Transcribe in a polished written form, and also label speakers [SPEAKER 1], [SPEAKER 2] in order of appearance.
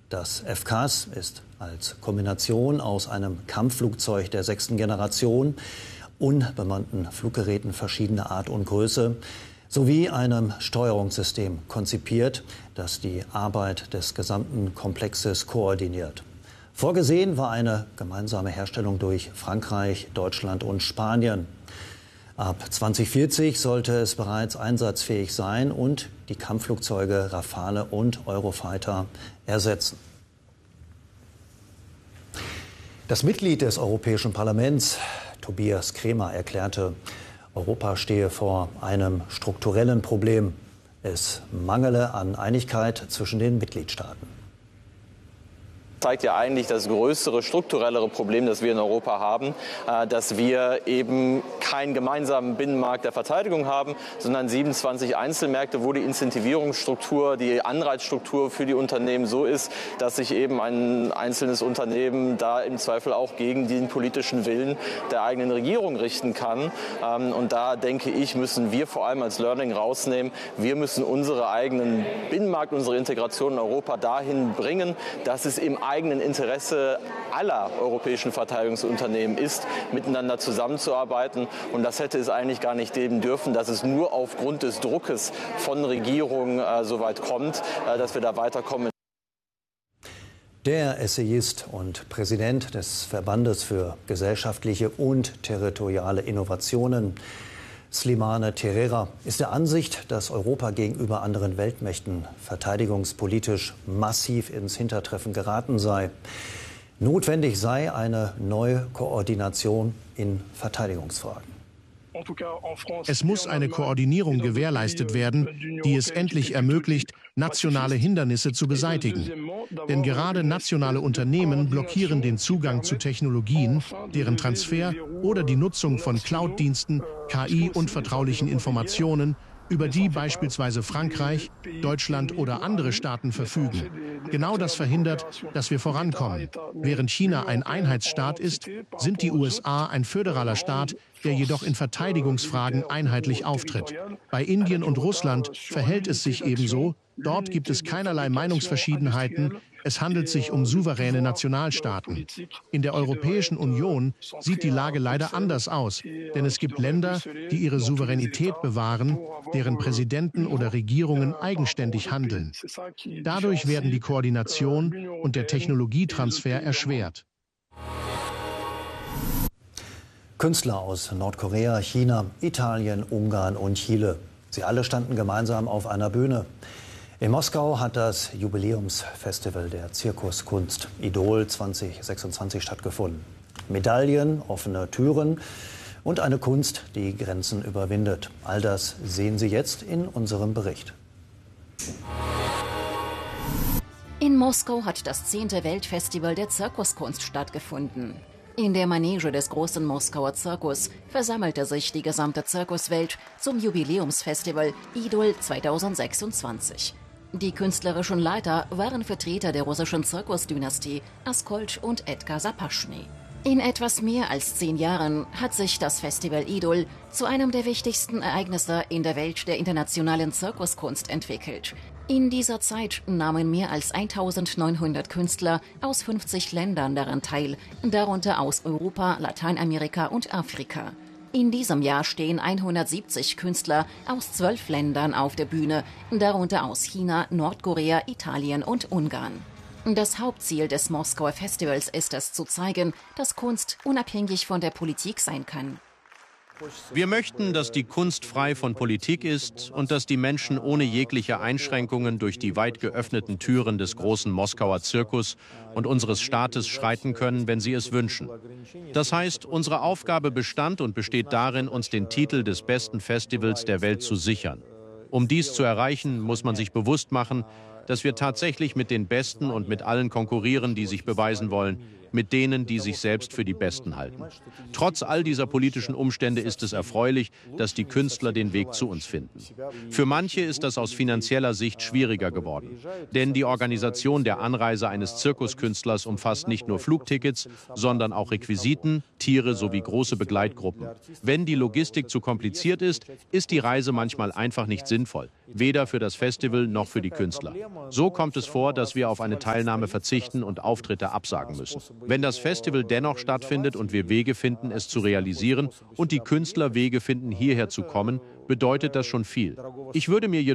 [SPEAKER 1] Das FCAS ist als Kombination aus einem Kampfflugzeug der 6. Generation, unbemannten Fluggeräten verschiedener Art und Größe sowie einem Steuerungssystem konzipiert, das die Arbeit des gesamten Komplexes koordiniert. Vorgesehen war eine gemeinsame Herstellung durch Frankreich, Deutschland und Spanien. Ab 2040 sollte es bereits einsatzfähig sein und die Kampfflugzeuge Rafale und Eurofighter ersetzen. Das Mitglied des Europäischen Parlaments, Tobias Kremer, erklärte, Europa stehe vor einem strukturellen Problem. Es mangele an Einigkeit zwischen den Mitgliedstaaten.
[SPEAKER 2] Zeigt ja eigentlich das größere, strukturellere Problem, das wir in Europa haben, dass wir eben keinen gemeinsamen Binnenmarkt der Verteidigung haben, sondern 27 Einzelmärkte, wo die Incentivierungsstruktur, die Anreizstruktur für die Unternehmen so ist, dass sich eben ein einzelnes Unternehmen da im Zweifel auch gegen den politischen Willen der eigenen Regierung richten kann. Und da denke ich, müssen wir vor allem als Learning rausnehmen, wir müssen unsere eigenen Binnenmarkt, unsere Integration in Europa dahin bringen, dass es im eigenen Interesse aller europäischen Verteidigungsunternehmen ist, miteinander zusammenzuarbeiten. Und das hätte es eigentlich gar nicht geben dürfen, dass es nur aufgrund des Druckes von Regierungen so weit kommt, dass wir da weiterkommen.
[SPEAKER 1] Der Essayist und Präsident des Verbandes für gesellschaftliche und territoriale Innovationen, Slimane Terera, ist der Ansicht, dass Europa gegenüber anderen Weltmächten verteidigungspolitisch massiv ins Hintertreffen geraten sei. Notwendig sei eine neue Koordination in Verteidigungsfragen.
[SPEAKER 3] Es muss eine Koordinierung gewährleistet werden, die es endlich ermöglicht, nationale Hindernisse zu beseitigen. Denn gerade nationale Unternehmen blockieren den Zugang zu Technologien, deren Transfer oder die Nutzung von Cloud-Diensten, KI und vertraulichen Informationen, über die beispielsweise Frankreich, Deutschland oder andere Staaten verfügen. Genau das verhindert, dass wir vorankommen. Während China ein Einheitsstaat ist, sind die USA ein föderaler Staat, der jedoch in Verteidigungsfragen einheitlich auftritt. Bei Indien und Russland verhält es sich ebenso. Dort gibt es keinerlei Meinungsverschiedenheiten. Es handelt sich um souveräne Nationalstaaten. In der Europäischen Union sieht die Lage leider anders aus, denn es gibt Länder, die ihre Souveränität bewahren, deren Präsidenten oder Regierungen eigenständig handeln. Dadurch werden die Koordination und der Technologietransfer erschwert.
[SPEAKER 1] Künstler aus Nordkorea, China, Italien, Ungarn und Chile. Sie alle standen gemeinsam auf einer Bühne. In Moskau hat das Jubiläumsfestival der Zirkuskunst Idol 2026 stattgefunden. Medaillen, offene Türen und eine Kunst, die Grenzen überwindet. All das sehen Sie jetzt in unserem Bericht.
[SPEAKER 4] In Moskau hat das 10. Weltfestival der Zirkuskunst stattgefunden. In der Manege des großen Moskauer Zirkus versammelte sich die gesamte Zirkuswelt zum Jubiläumsfestival Idol 2026. Die künstlerischen Leiter waren Vertreter der russischen Zirkusdynastie Askold und Edgar Sapaschny. In etwas mehr als 10 Jahren hat sich das Festival Idol zu einem der wichtigsten Ereignisse in der Welt der internationalen Zirkuskunst entwickelt. In dieser Zeit nahmen mehr als 1900 Künstler aus 50 Ländern daran teil, darunter aus Europa, Lateinamerika und Afrika. In diesem Jahr stehen 170 Künstler aus 12 Ländern auf der Bühne, darunter aus China, Nordkorea, Italien und Ungarn. Das Hauptziel des Moskauer Festivals ist es, zu zeigen, dass Kunst unabhängig von der Politik sein kann.
[SPEAKER 5] Wir möchten, dass die Kunst frei von Politik ist und dass die Menschen ohne jegliche Einschränkungen durch die weit geöffneten Türen des großen Moskauer Zirkus und unseres Staates schreiten können, wenn sie es wünschen. Das heißt, unsere Aufgabe bestand und besteht darin, uns den Titel des besten Festivals der Welt zu sichern. Um dies zu erreichen, muss man sich bewusst machen, dass wir tatsächlich mit den Besten und mit allen konkurrieren, die sich beweisen wollen. mit denen, die sich selbst für die Besten halten. Trotz all dieser politischen Umstände ist es erfreulich, dass die Künstler den Weg zu uns finden. Für manche ist das aus finanzieller Sicht schwieriger geworden. Denn die Organisation der Anreise eines Zirkuskünstlers umfasst nicht nur Flugtickets, sondern auch Requisiten, Tiere sowie große Begleitgruppen. Wenn die Logistik zu kompliziert ist, ist die Reise manchmal einfach nicht sinnvoll, weder für das Festival noch für die Künstler. So kommt es vor, dass wir auf eine Teilnahme verzichten und Auftritte absagen müssen. Wenn das Festival dennoch stattfindet und wir Wege finden, es zu realisieren und die Künstler Wege finden, hierher zu kommen, bedeutet das schon viel. Ich würde mir jedoch